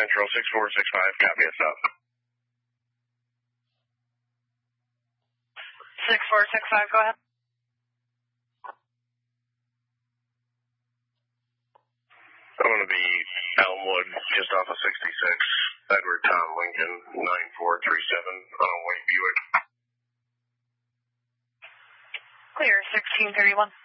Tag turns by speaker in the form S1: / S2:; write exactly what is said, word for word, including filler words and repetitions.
S1: Central, six four six five, copy us up.
S2: six four six five, go ahead.
S1: I'm going to be Elmwood, just off of sixty-six, Edward Tom Lincoln, nine four three seven, on a white Buick.
S2: Clear, sixteen thirty-one.